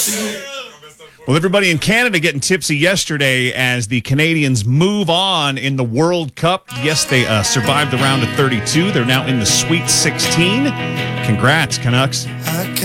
Well, everybody in Canada getting tipsy yesterday as the Canadians move on in the World Cup. Yes, they survived the round of 32. They're now in the Sweet 16. Congrats, Canucks.